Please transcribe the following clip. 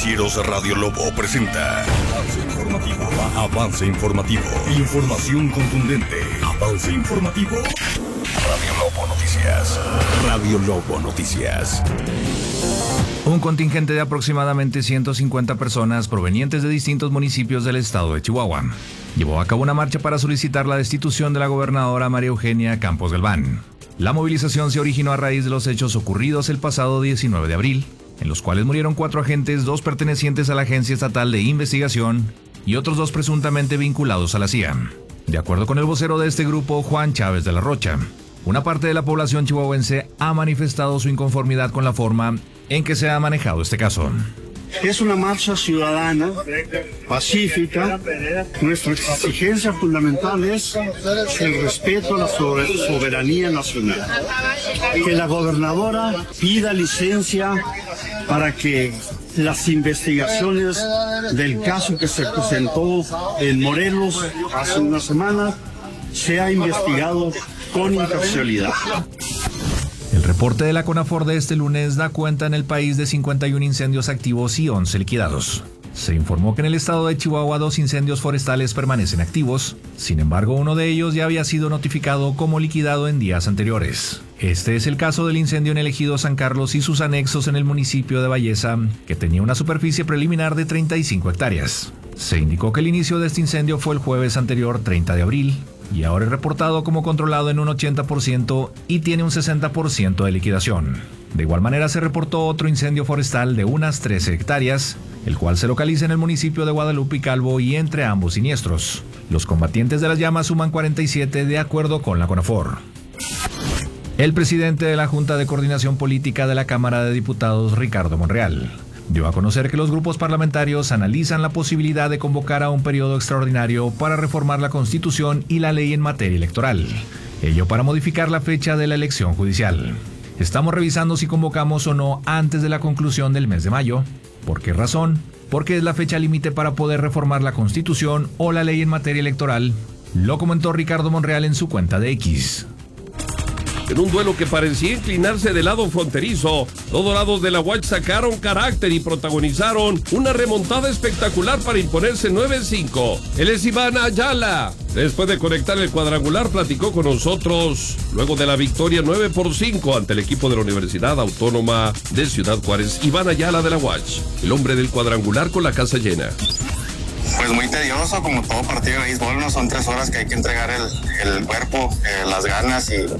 Noticieros Radio Lobo presenta Avance Informativo. Información contundente. Avance Informativo. Radio Lobo Noticias. Radio Lobo Noticias. Un contingente de aproximadamente 150 personas provenientes de distintos municipios del estado de Chihuahua llevó a cabo una marcha para solicitar la destitución de la gobernadora María Eugenia Campos Galván. La movilización se originó a raíz de los hechos ocurridos el pasado 19 de abril, en los cuales murieron 4 agentes, 2 pertenecientes a la Agencia Estatal de Investigación y otros 2 presuntamente vinculados a la CIA. De acuerdo con el vocero de este grupo, Juan Chávez de la Rocha, una parte de la población chihuahuense ha manifestado su inconformidad con la forma en que se ha manejado este caso. Es una marcha ciudadana, pacífica. Nuestra exigencia fundamental es el respeto a la soberanía nacional. Que la gobernadora pida licencia para que las investigaciones del caso que se presentó en Morelos hace una semana sea investigado con imparcialidad. El reporte de la CONAFOR de este lunes da cuenta en el país de 51 incendios activos y 11 liquidados. Se informó que en el estado de Chihuahua 2 incendios forestales permanecen activos, sin embargo uno de ellos ya había sido notificado como liquidado en días anteriores. Este es el caso del incendio en el ejido San Carlos y sus anexos en el municipio de Valleza, que tenía una superficie preliminar de 35 hectáreas. Se indicó que el inicio de este incendio fue el jueves anterior, 30 de abril, y ahora es reportado como controlado en un 80% y tiene un 60% de liquidación. De igual manera se reportó otro incendio forestal de unas 13 hectáreas, el cual se localiza en el municipio de Guadalupe y Calvo y entre ambos siniestros. Los combatientes de las llamas suman 47 de acuerdo con la CONAFOR. El presidente de la Junta de Coordinación Política de la Cámara de Diputados, Ricardo Monreal, dio a conocer que los grupos parlamentarios analizan la posibilidad de convocar a un periodo extraordinario para reformar la Constitución y la ley en materia electoral, ello para modificar la fecha de la elección judicial. Estamos revisando si convocamos o no antes de la conclusión del mes de mayo. ¿Por qué razón? Porque es la fecha límite para poder reformar la Constitución o la ley en materia electoral, lo comentó Ricardo Monreal en su cuenta de X. En un duelo que parecía inclinarse del lado fronterizo, los Dorados de la UACH sacaron carácter y protagonizaron una remontada espectacular para imponerse 9-5. Él es Iván Ayala. Después de conectar el cuadrangular, platicó con nosotros luego de la victoria 9-5 ante el equipo de la Universidad Autónoma de Ciudad Juárez. Iván Ayala de la UACH, el hombre del cuadrangular con la casa llena. Pues muy tedioso, como todo partido de béisbol, no son 3 horas que hay que entregar el cuerpo, las ganas y